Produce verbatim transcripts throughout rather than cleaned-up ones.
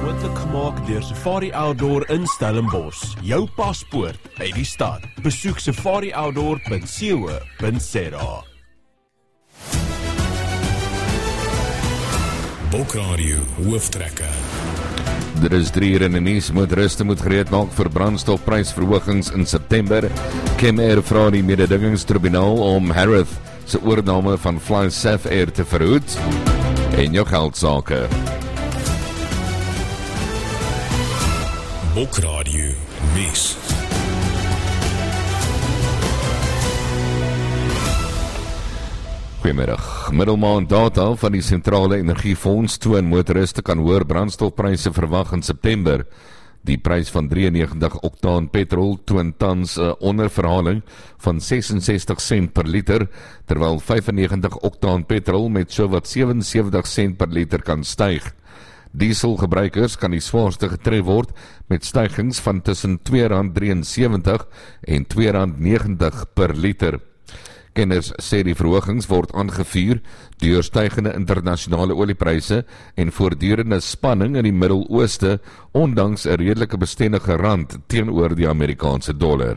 moontlik gemaak deur Safari Outdoor in Stellenbosch. Jou paspoort uit die stad. Besoek safari outdoor punt co punt za. Bokradio hooftrekke. Dit is drie uur in die nuus. Motoriste moet gereed maak vir brandstofprysverhogings in September. Kemair vra die mededingingstribunaal om Harith se oorname van FlySafair te verhoed. En jou geldsake. Bokradio nuus. Goeiemiddag. Middelmaand data van die Sentrale Energiefonds toon motoriste kan hoër brandstofpryse verwag in September. Die prys van drieënnegentig oktaan petrol toon tans 'n onderverhaling van sesensestig sent per liter, terwyl vyfennegentig oktaan petrol met sowat sewe en sewentig sent per liter kan styg. Dieselgebruikers kan die swaarste getref word met stygings van tussen twee rand drieënsewentig en twee rand negentig per liter. Kenners sê die verhogings word aangevuur deur stygende internasionale oliepryse en voortdurende spanning in die Midde-Ooste, ondanks 'n redelike bestendige rand teenoor die Amerikaanse dollar.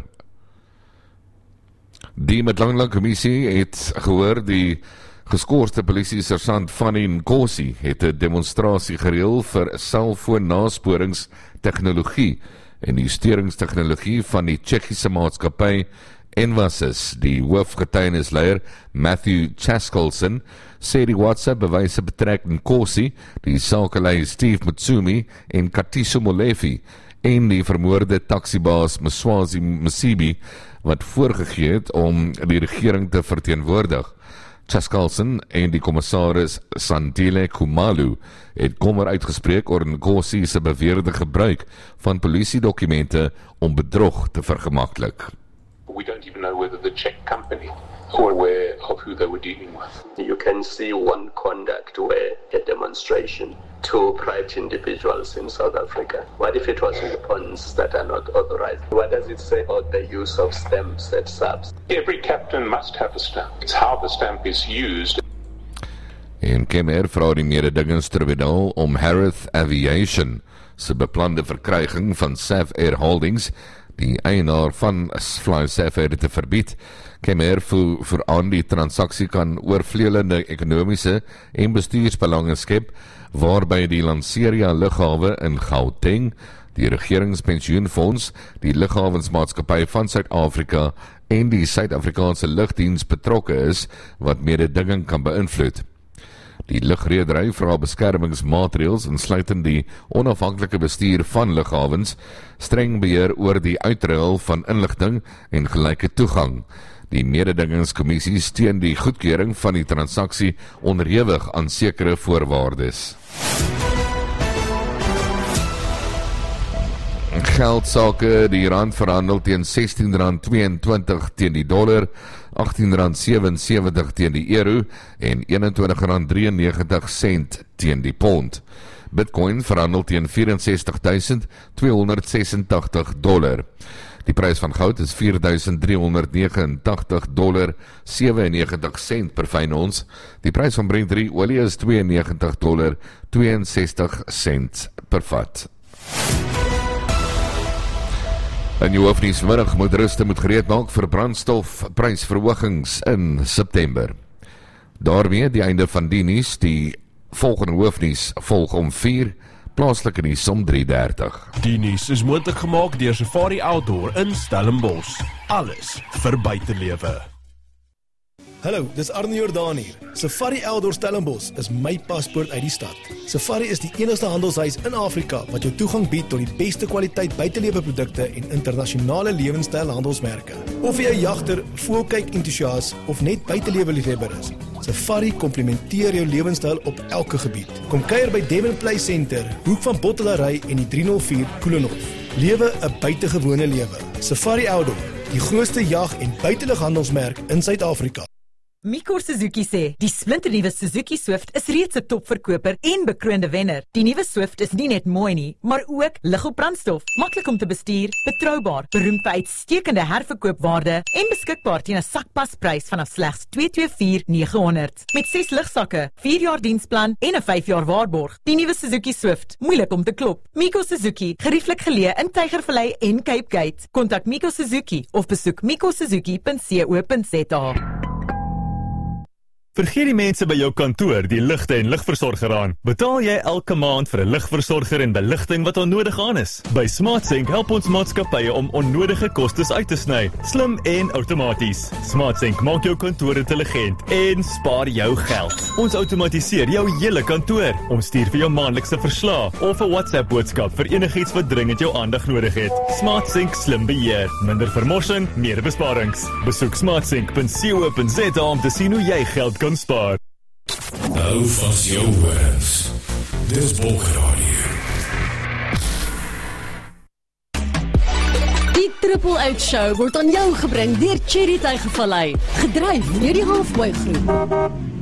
Die Mpumalanga kommissie het gehoor die geskoorste polisie-sersant Fanny Nkosi het 'n demonstrasie gereël vir selfoon-nasporingstegnologie en die steringstegnologie van die Tsjechiese maatskappy Envasys. Die hoofgetuienisleier Matthew Chaskalson sê die WhatsApp-bewyse betrek Nkosi, die sakelei Steve Mutsumi en Katiso Molefe en die vermoorde taksibaas Mswazi Msibi wat voorgegee het om die regering te verteenwoordig. Chaskalson en die kommissaris Sandile Kumalu het kommer uitgespreek oor Nkosi se beweerde gebruik van polisiedokumente om bedrog te vergemaklik. We don't even know whether the Czech company were aware of who they were dealing with. You can see one conduct where a demonstration to private individuals in South Africa. What if it was weapons that are not authorized? What does it say about the use of stamps at subs? Every captain must have a stamp. It's how the stamp is used. En Kemair vra die mededingingstribunaal om Harith Aviation se beplande verkryging van Safair Holdings, die eienaar van FlySafair, te verbied. Kemair voer voor aan die transaksie kan oorvleelende ekonomiese en bestuursbelange skep, waarby die Lanseria lughawe in Gauteng, die regeringspensioenfonds, die lughawensmaatskappy van Suid-Afrika en die Suid-Afrikaanse lugdiens betrokke is, wat mededinging kan beïnvloed. Die lugredery vra beskermingsmaatreëls insluitend die onafhanklike bestuur van lughawens, streng beheer oor die uitruil van inligting en gelyke toegang. Die mededingingskommissie steun die goedkeuring van die transaksie onderhewig aan sekere voorwaardes. Geldsake, die rand verhandel teen sestien rand tweeëntwintig teen die dollar, agttien rand sewensewentig teen die euro en eenentwintig rand drieënnegentig sent teen die pond. Bitcoin verhandel teen vyf ses duisend tweehonderd sesentagtig dollar. Die prys van goud is vier duisend driehonderd negenentagtig dollar sewennegentig sent per fyn ons. Die prys van Brent drie olie is tweeënnegentig dollar tweeënsestig sent per vat. In jou hoofnuus vanmiddag, motoriste moet gereed maak vir brandstofprysverhogings in September. Daarmee die einde van die nuus. Die volgende hoofnuus volg om vier, plaaslike nuus om drie dertig. Die nuus is moontlik gemaak deur Safari Outdoor in Stellenbosch. Alles vir buitelewe. Hallo, dis Arnie Jordaan hier. Safari Outdoor Stellenbosch is my paspoort uit die stad. Safari is die enigste handelshuis in Afrika wat jou toegang bied tot die beste kwaliteit buiteleweprodukte en internasionale lewenstyl handelsmerke. Of jy 'n jagter, voelkyk entoesias of net buiteleweliefhebber is, Safari komplementeer jou lewenstyl op elke gebied. Kom kuier by Devon Play Center, hoek van Bottelary en die drie nul vier Koelenhof. Lewe 'n buitengewone lewe. Safari Outdoor, die grootste jag- en buitelughandelsmerk in Suid-Afrika. Mikor Suzuki sê, die splinternuwe Suzuki Swift is reeds 'n topverkoper en bekroonde wenner. Die nuwe Swift is nie net mooi nie, maar ook lig op brandstof, maklik om te bestuur, betroubaar, beroemd vir uitstekende herverkoopwaarde en beskikbaar teen 'n sakpasprys vanaf slegs twee twee vier nege honderd. Met ses ligsakke, vier jaar diensplan en 'n vyf jaar waarborg. Die nuwe Suzuki Swift, moeilik om te klop. Miko Suzuki, gerieflik geleë in Tygervallei en Cape Gate. Kontak Miko Suzuki of besoek miko suzuki punt co punt za. Vergeet die mense by jou kantoor die ligte en ligversorger aan. Betaal jy elke maand vir 'n ligversorger en beligting wat onnodig aan is? By SmartSync help ons maatskappye om onnodige kostes uit te sny, slim en outomaties. SmartSync maak jou kantoor intelligent en spaar jou geld. Ons outomatiseer jou hele kantoor. Ons stuur vir jou maandelikse verslae of 'n WhatsApp boodskap vir enigiets wat dringend jou aandag nodig het. SmartSync slim beheer, minder vermorsing, meer besparings. Besoek smartsync punt co punt za om te sien hoe jy geld kan spaar. Hou vas jou horens. Dis Bolkradio. Die Triple Out Show word aan jou gebring deur Cherry Tygervallei, gedryf deur die Halfboy Groep.